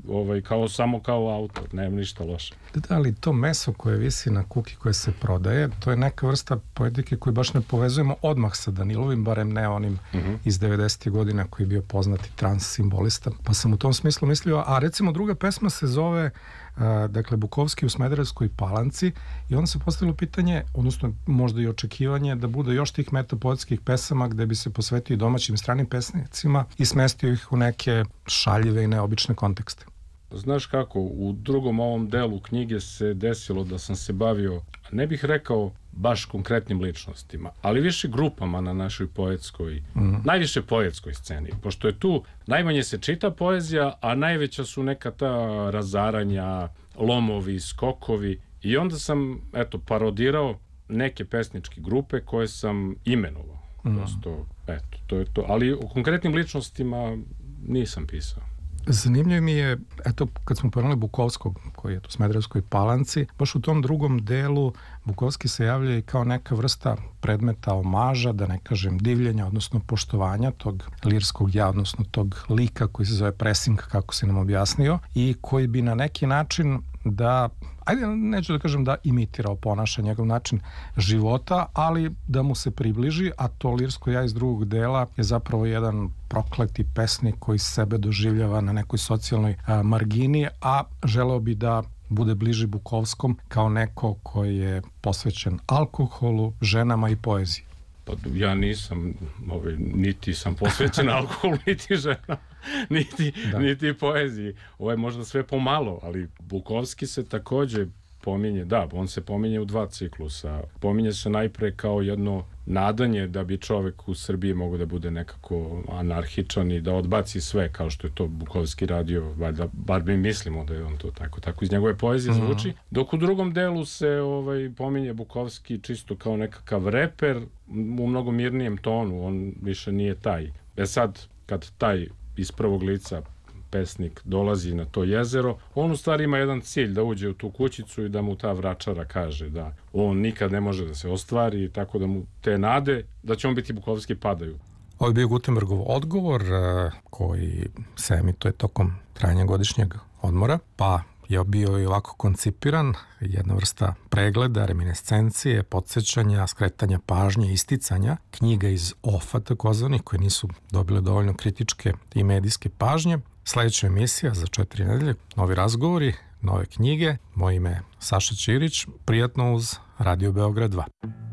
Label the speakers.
Speaker 1: samo kao autor, nema ništa loše.
Speaker 2: Da, ali to meso koje visi na kuki koje se prodaje, to je neka vrsta poetike koju baš ne povezujemo odmah sa Danilovim, barem ne onim iz 90. godina koji je bio poznati trans simbolista. Pa sam u tom smislu mislio, a recimo druga pesma se zove dakle Bukovski u Smederevskoj Palanci i onda se postavilo pitanje, odnosno možda i očekivanje da bude još tih metapoetskih pesama gde bi se posvetio domaćim stranim pesnicima i smestio ih u neke šaljive i neobične kontekste.
Speaker 1: Znaš kako, u drugom ovom delu knjige se desilo da sam se bavio, ne bih rekao baš konkretnim ličnostima, ali više grupama na našoj poetskoj, najviše poetskoj sceni, pošto je tu najmanje se čita poezija, a najveća su neka ta razaranja, lomovi, skokovi i onda sam, parodirao neke pesničke grupe koje sam imenovao. Prosto, to je to. Ali o konkretnim ličnostima nisam pisao.
Speaker 2: Zanimljivo mi je, kad smo pomenuli Bukovskog, koji je u Smederevskoj Palanci, baš u tom drugom delu Bukovski se javlja i kao neka vrsta predmeta omaža, da ne kažem divljenja, odnosno poštovanja tog lirskog ja, odnosno tog lika koji se zove Pressing, kako se nam objasnio, i koji bi na neki način neću da kažem da imitirao ponaša njegov način života, ali da mu se približi, a to lirsko ja iz drugog dela je zapravo jedan prokleti pesnik koji sebe doživljava na nekoj socijalnoj margini, a želeo bi da bude bliži Bukovskom kao neko koji je posvećen alkoholu, ženama i poeziji.
Speaker 1: Pa ja nisam, niti sam posvećen alkoholu, niti žena, niti poeziji. Ovo je možda sve pomalo, ali Bukovski se takođe pominje, on se pominje u 2 ciklusa. Pominje se najpre kao jedno nadanje da bi čovek u Srbiji mogo da bude nekako anarhičan i da odbaci sve, kao što je to Bukovski radio, valjda, bar mi mislimo da je on to tako iz njegove poezije zvuči. Dok u drugom delu se pominje Bukovski čisto kao nekakav reper u mnogo mirnijem tonu, on više nije taj. Sad, kad taj iz prvog lica pesnik dolazi na to jezero, on u stvari ima jedan cilj, da uđe u tu kućicu i da mu ta vračara kaže da on nikad ne može da se ostvari, tako da mu te nade da će on biti Bukovski padaju.
Speaker 2: Ovo je bio Gutenbergov odgovor koji se emituje tokom trajanja godišnjeg odmora, pa je bio i ovako koncipiran, jedna vrsta pregleda, reminiscencije, podsjećanja, skretanja pažnje, isticanja, knjiga iz OFA takozvanih koje nisu dobile dovoljno kritičke i medijske pažnje. Sledeća emisija za 4 nedelje, novi razgovori, nove knjige. Moje ime je Saša Ćirić, prijatno uz Radio Beograd 2.